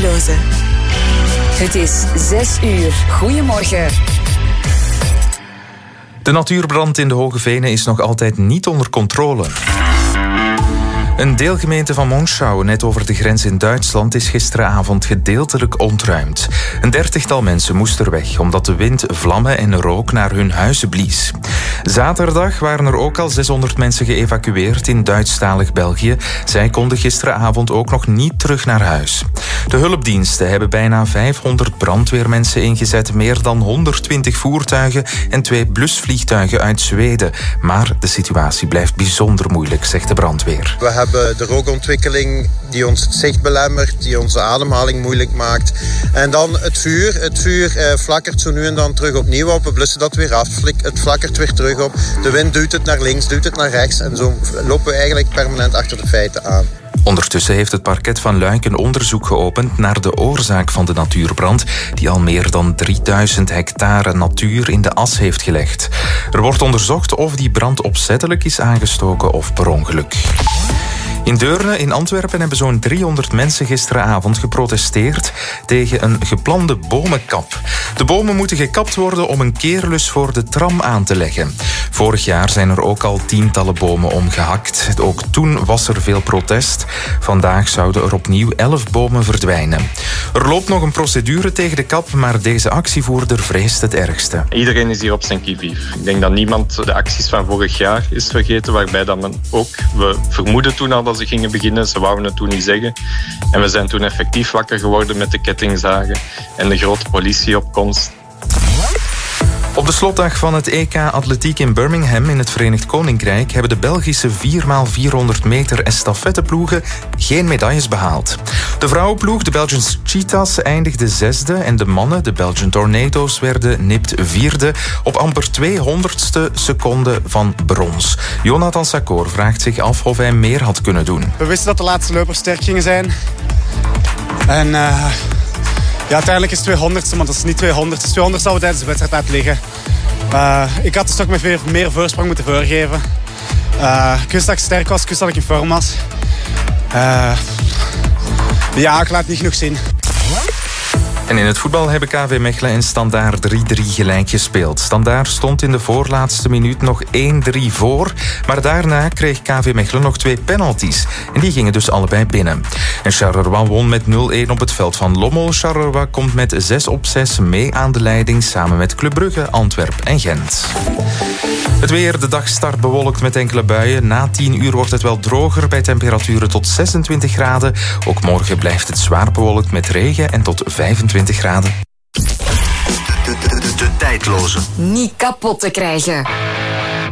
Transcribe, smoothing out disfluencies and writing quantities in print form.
tijdloze. Het is 6 uur. Goedemorgen. De natuurbrand in de Hoge Venen is nog altijd niet onder controle. Een deelgemeente van Monschau, net over de grens in Duitsland, is gisteravond gedeeltelijk ontruimd. Een 30-tal mensen moesten er weg, omdat de wind vlammen en rook naar hun huizen blies. Zaterdag waren er ook al 600 mensen geëvacueerd in Duitsstalig België. Zij konden gisteravond ook nog niet terug naar huis. De hulpdiensten hebben bijna 500 brandweermensen ingezet, meer dan 120 voertuigen en 2 blusvliegtuigen uit Zweden. Maar de situatie blijft bijzonder moeilijk, zegt de brandweer. We hebben de rookontwikkeling die ons het zicht belemmert, die onze ademhaling moeilijk maakt. En dan het vuur. Het vuur flakkert zo nu en dan terug opnieuw op. We blussen dat weer af. Het flakkert weer terug op. De wind duwt het naar links, duwt het naar rechts. En zo lopen we eigenlijk permanent achter de feiten aan. Ondertussen heeft het parket van Luik een onderzoek geopend naar de oorzaak van de natuurbrand, die al meer dan 3000 hectare natuur in de as heeft gelegd. Er wordt onderzocht of die brand opzettelijk is aangestoken of per ongeluk. In Deurne in Antwerpen hebben zo'n 300 mensen gisteravond geprotesteerd tegen een geplande bomenkap. De bomen moeten gekapt worden om een keerlus voor de tram aan te leggen. Vorig jaar zijn er ook al tientallen bomen omgehakt. Ook toen was er veel protest. Vandaag zouden er opnieuw 11 bomen verdwijnen. Er loopt nog een procedure tegen de kap, maar deze actievoerder vreest het ergste. Iedereen is hier op zijn qui-vive. Ik denk dat niemand de acties van vorig jaar is vergeten, waarbij dat men ook... We vermoeden toen al dat ze gingen beginnen, ze wouden het toen niet zeggen. En we zijn toen effectief wakker geworden met de kettingzagen en de grote politieopkomst. Op de slotdag van het EK Atletiek in Birmingham in het Verenigd Koninkrijk hebben de Belgische 4x400 meter estafetteploegen geen medailles behaald. De vrouwenploeg, de Belgian Cheetahs, eindigde 6e en de mannen, de Belgian Tornado's, werden nipt 4e op amper 200ste seconde van brons. Jonathan Sakor vraagt zich af of hij meer had kunnen doen. We wisten dat de laatste leupers sterk gingen zijn. En... ja, uiteindelijk is het 200ste, maar dat is niet 200. Het is 200 dat we tijdens de wedstrijd laten liggen. Ik had dus toch met meer voorsprong moeten voorgeven. Ik wist dat ik sterk was, ik wist dat ik in vorm was. Ja, ik laat het niet genoeg zien. En in het voetbal hebben KV Mechelen en Standaard 3-3 gelijk gespeeld. Standaard stond in de voorlaatste minuut nog 1-3 voor. Maar daarna kreeg KV Mechelen nog 2 penalties. En die gingen dus allebei binnen. En Charleroi won met 0-1 op het veld van Lommel. Charleroi komt met 6-6 mee aan de leiding samen met Club Brugge, Antwerpen en Gent. Het weer, de dag start bewolkt met enkele buien. Na 10 uur wordt het wel droger bij temperaturen tot 26 graden. Ook morgen blijft het zwaar bewolkt met regen en tot 25 graden. De tijdloze. Niet kapot te krijgen.